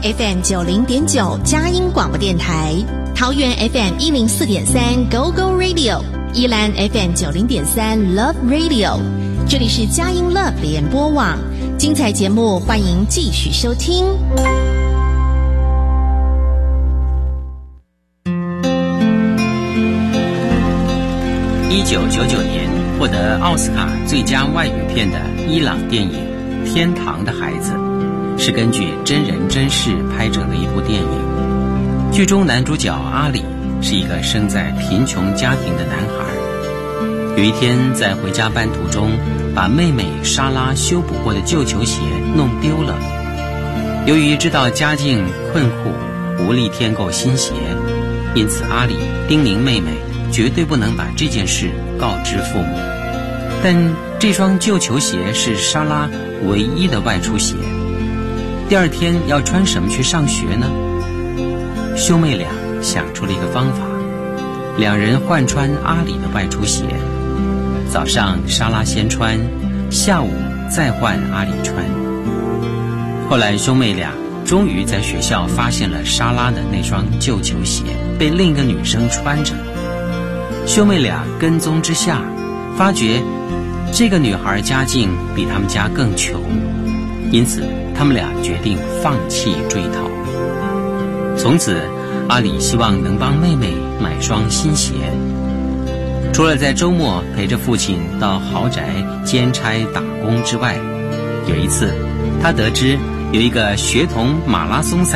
FM 90.9佳音广播电台，桃园 FM 104.3 Go Go Radio， 宜兰 FM 90.3 Love Radio。这里是佳音 Love 联播网，精彩节目欢迎继续收听。 1999年获得奥斯卡最佳外语片的伊朗电影《天堂的孩子》，是根据真人真事拍成的一部电影。剧中男主角阿里是一个生在贫穷家庭的男孩，有一天在回家班途中，把妹妹莎拉修补过的旧球鞋弄丢了。由于知道家境困苦，无力添购新鞋，因此阿里叮咛妹妹绝对不能把这件事告知父母。但这双旧球鞋是莎拉唯一的外出鞋，第二天要穿什么去上学呢？兄妹俩想出了一个方法，两人换穿阿里的外出鞋，早上莎拉先穿，下午再换阿里穿。后来兄妹俩终于在学校发现了莎拉的那双旧球鞋被另一个女生穿着。兄妹俩跟踪之下，发觉这个女孩家境比他们家更穷，因此他们俩决定放弃追讨。从此阿里希望能帮妹妹买双新鞋，除了在周末陪着父亲到豪宅兼差打工之外，有一次他得知有一个学童马拉松赛